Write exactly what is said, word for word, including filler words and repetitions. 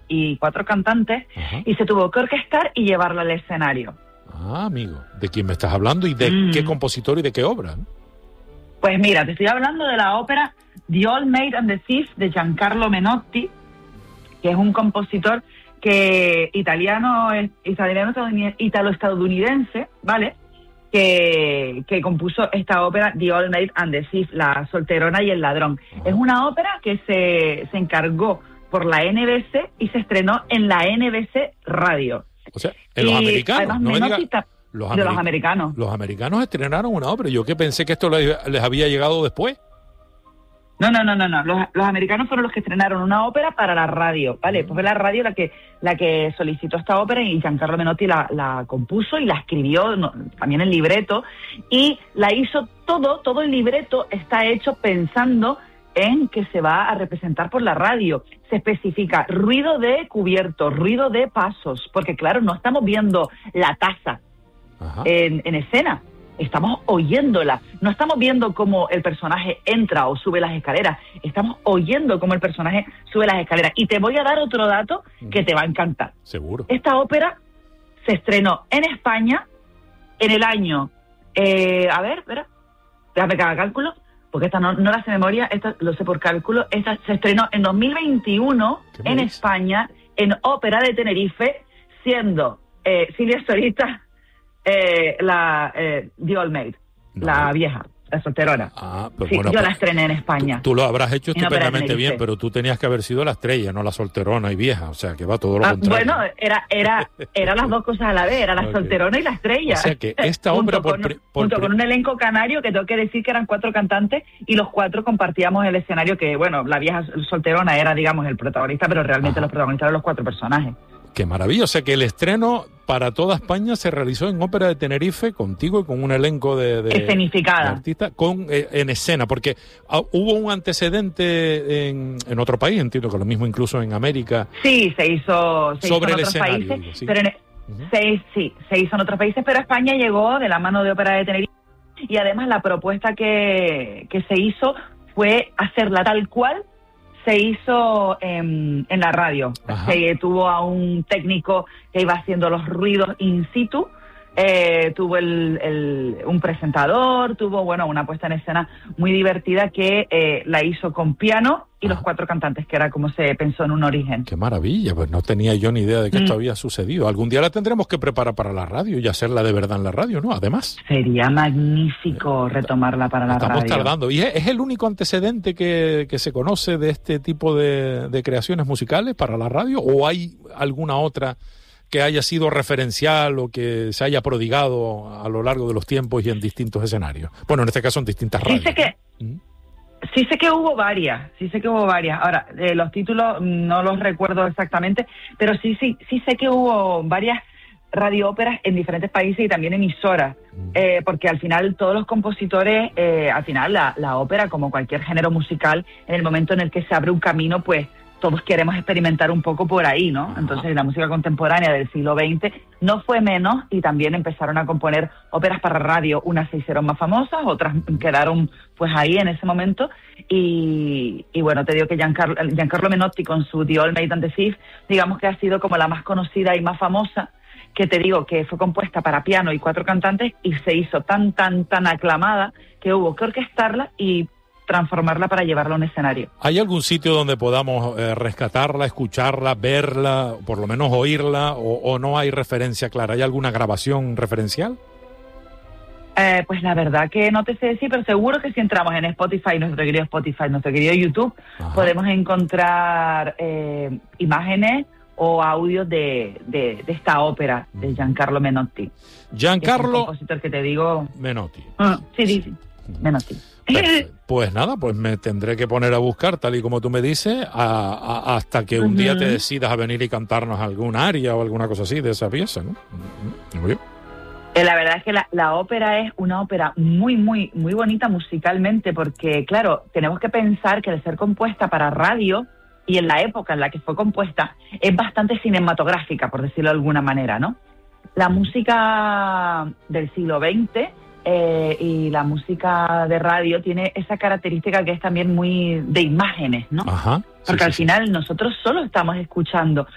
y cuatro cantantes, ajá, y se tuvo que orquestar y llevarla al escenario. Ah, amigo, ¿de quién me estás hablando y de mm. qué compositor y de qué obra? Pues mira, te estoy hablando de la ópera The Old Maid and the Thief de Giancarlo Menotti, que es un compositor que italiano, italiano italo-estadounidense, ¿vale? Que, que compuso esta ópera The Old Maid and the Thief, La solterona y el ladrón. Uh-huh. Es una ópera que se, se encargó por la N B C y se estrenó en la N B C Radio. O sea, en los y americanos, no me diga, está, los, de los americanos. Los americanos estrenaron una ópera. Yo que pensé que esto les, les había llegado después. No, no, no, no, no. Los, los americanos fueron los que estrenaron una ópera para la radio, ¿vale? Pues fue la radio la que la que solicitó esta ópera y Giancarlo Menotti la, la compuso y la escribió, no, también el libreto, y la hizo todo, todo el libreto está hecho pensando en que se va a representar por la radio. Se especifica ruido de cubierto, ruido de pasos, porque claro, no estamos viendo la taza en, en escena. Estamos oyéndola, no estamos viendo cómo el personaje entra o sube las escaleras, estamos oyendo cómo el personaje sube las escaleras. Y te voy a dar otro dato que te va a encantar. Seguro. Esta ópera se estrenó en España en el año, eh, a ver, espera, déjame que haga cálculo, porque esta no, no la sé de memoria, esta lo sé por cálculo. Esta se estrenó en dos mil veintiuno en España, en Ópera de Tenerife, siendo eh, Silvia Storita Eh, la eh, The Old Maid, no, la no. vieja, la solterona. Ah, pues sí, bueno, yo pues, la estrené en España. Tú, tú lo habrás hecho estupendamente bien, pero tú tenías que haber sido la estrella, no la solterona y vieja, o sea, que va todo lo ah, contrario. Bueno, era era era las dos cosas a la vez, era la okay. solterona y la estrella. O sea, que esta ópera por, con, por, junto por, con un elenco canario, que tengo que decir que eran cuatro cantantes y los cuatro compartíamos el escenario, que bueno, la vieja solterona era, digamos, el protagonista, pero realmente Ajá. los protagonistas eran los cuatro personajes. Qué maravilla, o sea que el estreno para toda España se realizó en Ópera de Tenerife, contigo y con un elenco de, de, escenificada. de artistas con, eh, en escena, porque uh, hubo un antecedente en, en otro país, entiendo que lo mismo incluso en América. Sí, se hizo, se sobre hizo en el otros escenario, países, digo, ¿sí? pero en, uh-huh. se, sí, se hizo en otros países, pero España llegó de la mano de Ópera de Tenerife y además la propuesta que, que se hizo fue hacerla tal cual se hizo en, en la radio. Ajá. Se tuvo a un técnico que iba haciendo los ruidos in situ, eh, tuvo el, el, un presentador, tuvo bueno una puesta en escena muy divertida que eh, la hizo con piano y Ajá. los cuatro cantantes, que era como se pensó en un origen. ¡Qué maravilla! Pues no tenía yo ni idea de que mm. esto había sucedido. Algún día la tendremos que preparar para la radio y hacerla de verdad en la radio, ¿no? Además. Sería magnífico retomarla para la Estamos radio. Estamos tardando. ¿Y es, es el único antecedente que, que se conoce de este tipo de, de creaciones musicales para la radio? ¿O hay alguna otra que haya sido referencial o que se haya prodigado a lo largo de los tiempos y en distintos escenarios? Bueno, en este caso en distintas radios. Dice que... ¿Mm? Sí sé que hubo varias, sí sé que hubo varias. Ahora, eh, los títulos no los recuerdo exactamente, pero sí, sí, sí sé que hubo varias radioóperas en diferentes países y también emisoras, mm. eh, porque al final todos los compositores, eh, al final la, la ópera, como cualquier género musical, en el momento en el que se abre un camino, pues todos queremos experimentar un poco por ahí, ¿no? Ajá. Entonces la música contemporánea del siglo veinte no fue menos y también empezaron a componer óperas para radio. Unas se hicieron más famosas, otras quedaron pues ahí en ese momento y, y bueno, te digo que Giancarlo, Giancarlo Menotti con su The Old Maid and the Thief, digamos que ha sido como la más conocida y más famosa, que te digo que fue compuesta para piano y cuatro cantantes y se hizo tan, tan, tan aclamada que hubo que orquestarla y transformarla para llevarla a un escenario. ¿Hay algún sitio donde podamos eh, rescatarla, escucharla, verla, por lo menos oírla, o, o no hay referencia clara? ¿Hay alguna grabación referencial? Eh, pues la verdad que no te sé decir, pero seguro que si entramos en Spotify, nuestro querido Spotify, nuestro querido YouTube, Ajá. podemos encontrar eh, imágenes o audios de, de, de esta ópera de Giancarlo Menotti. Giancarlo... Es un compositor que te digo... Menotti. Uh, sí, sí, sí, Menotti. Perfecto. Pues nada, pues me tendré que poner a buscar, tal y como tú me dices, a, a, hasta que un uh-huh. día te decidas a venir y cantarnos algún aria o alguna cosa así de esa pieza, ¿no? Muy bien. Eh, la verdad es que la, la ópera es una ópera muy, muy, muy bonita musicalmente, porque, claro, tenemos que pensar que al ser compuesta para radio y en la época en la que fue compuesta, es bastante cinematográfica, por decirlo de alguna manera, ¿no? La música del siglo veinte... Eh, y la música de radio tiene esa característica que es también muy de imágenes, ¿no? Ajá, sí, Porque sí, al sí. final nosotros solo estamos escuchando